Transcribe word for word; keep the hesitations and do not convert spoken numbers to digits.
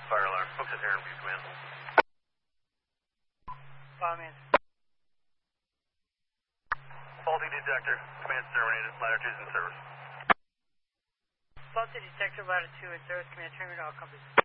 Fire alarm. Focus here in view, command. Fireman. Faulty detector. Command terminated. Ladder two is in service. Faulty detector, ladder two in service. Command terminated. All companies.